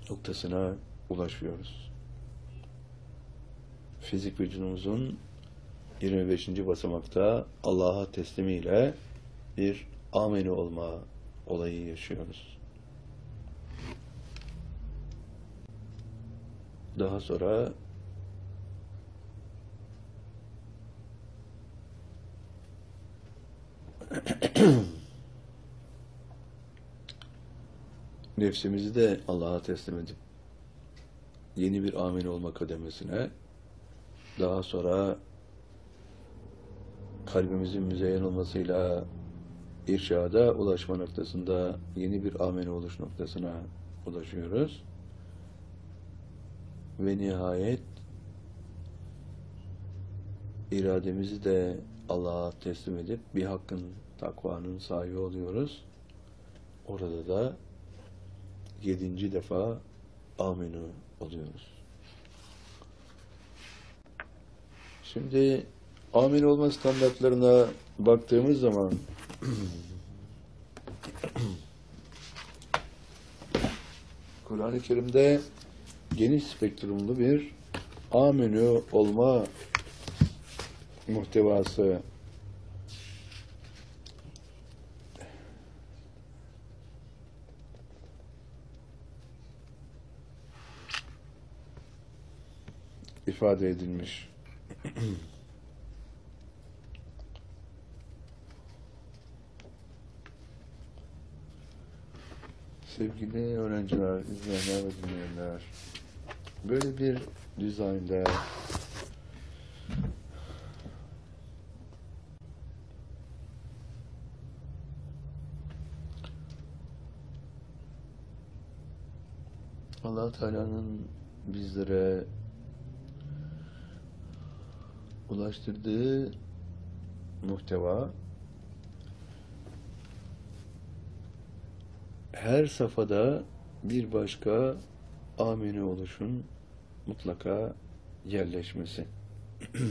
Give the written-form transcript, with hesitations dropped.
noktasına ulaşıyoruz. Fizik vücudumuzun 25. basamakta Allah'a teslimiyle bir ameni olma olayı yaşıyoruz. Daha sonra nefsimizi de Allah'a teslim edip yeni bir amin olma kademesine, daha sonra kalbimizin müzeyyen olmasıyla irşada ulaşma noktasında yeni bir amin oluş noktasına ulaşıyoruz. Ve nihayet irademizi de Allah'a teslim edip bir hakkın, takvanın sahibi oluyoruz. Orada da 7. defa aminu oluyoruz. Şimdi amin olma standartlarına baktığımız zaman Kur'an-ı Kerim'de geniş spektrumlu bir aminu olma muhtevası ifade edilmiş. Sevgili öğrenciler, izleyenler ve dinleyenler, böyle bir dizaynda Allah Teala'nın bizlere ulaştırdığı muhteva her safhada bir başka amini oluşun mutlaka yerleşmesi.